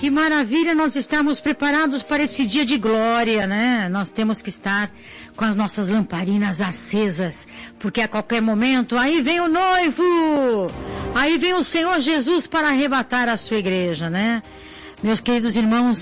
Que maravilha nós estarmos preparados para esse dia de glória, né? Nós temos que estar com as nossas lamparinas acesas, porque a qualquer momento aí vem o noivo, aí vem o Senhor Jesus para arrebatar a sua igreja, né? Meus queridos irmãos,